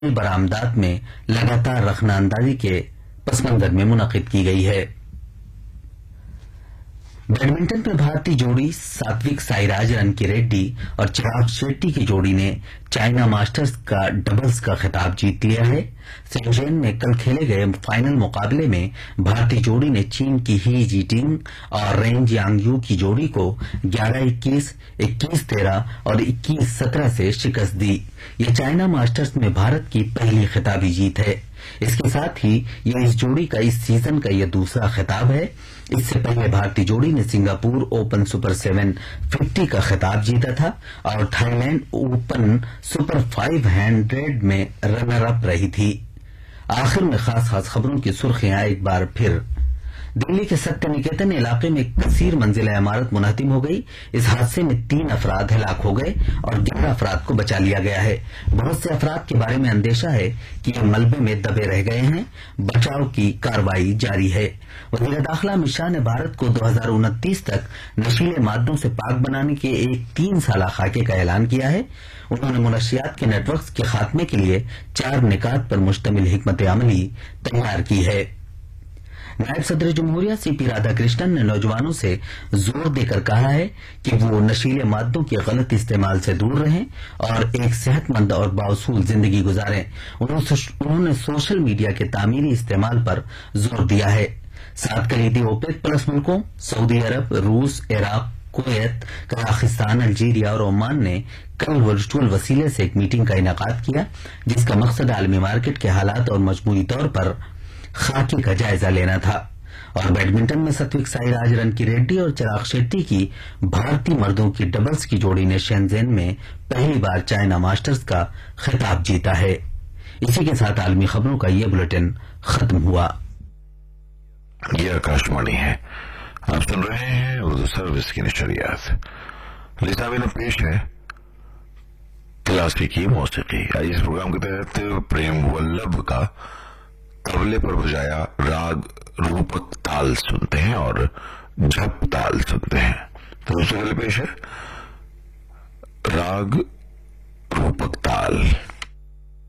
बरामदात में लगातार रखना अंदाजी के पस मंजर में मुनक़िद की गई है। बैडमिंटन में भारतीय जोड़ी सात्विक साईराज रनकीरेड्डी और चिराग शेट्टी की जोड़ी ने चाइना मास्टर्स का डबल्स का खिताब जीत लिया है। शेंज़ेन में कल खेले गए फाइनल मुकाबले में भारतीय जोड़ी ने चीन की ही जीटिंग और रेन जियांगयू की जोड़ी को 11-21, 21-13 और 21-17 से शिकस्त दी। यह चाइना मास्टर्स में भारत की पहली खिताबी जीत है। इसके साथ ही यह इस जोड़ी का इस सीजन का यह दूसरा खिताब है। इससे पहले भारतीय जोड़ी ने सिंगापुर ओपन सुपर 750 का खिताब जीता था और थाईलैंड ओपन सुपर 500 में रनर अप रही थी। आखिर में खास खबरों की सुर्खियां एक बार फिर। दिल्ली के सत्य निकेतन इलाके में एक कसीर मंजिला इमारत मुनहदिम हो गई। इस हादसे में 3 अफराद हलाक हो गए और 11 अफराद को बचा लिया गया है। बहुत से अफराद के बारे में अंदेशा है कि ये मलबे में दबे रह गए हैं। बचाव की कार्रवाई जारी है। वज़ीर दाखिला अमित शाह ने भारत को 2029 तक नशीले मादों से पाक बनाने के एक 3 साला खाके का ऐलान किया है। उन्होंने मुनशियात के नेटवर्क के खात्मे के लिए 4 निकात पर मुश्तमिल हिकमत अमली तैयार की है। नायब सदर जमहूरिया सीपी राधाकृष्णन ने नौजवानों से जोर देकर कहा है कि वो नशीले मादों के गलत इस्तेमाल से दूर रहें और एक सेहतमंद और बाउसूल जिंदगी गुजारें। उन्होंने सोशल मीडिया के तामीरी इस्तेमाल पर जोर दिया है। 7 कलीदी ओपेक प्लस मुल्कों सऊदी अरब, रूस, इराक, कुवैत, कजाकिस्तान, अल्जीरिया और ओमान ने कल वर्चुअल वसीले से एक मीटिंग का इनेकाद किया, जिसका मकसद आलमी मार्केट के हालात और मजमूई तौर पर खाके का जायजा लेना था। और बैडमिंटन में सात्विक साईराज रनकीरेड्डी और चिराग शेट्टी की भारतीय मर्दों की डबल्स की जोड़ी ने शेंज़ेन में पहली बार चाइना मास्टर्स का खिताब जीता है। इसी के साथ आलमी खबरों का ये बुलेटिन खत्म हुआ। ये आकाशवाणी है, आप सुन रहे हैं उर्दू सर्विस की नशरियात। लिसाबिन पेश है क्लासिकी मौसीकी। इस प्रोग्राम के तहत प्रेम वल्लभ का तबले पर बजाया राग रूपक ताल सुनते हैं और झप ताल सुनते हैं। तो सबसे पहले पेश है राग रूपक ताल।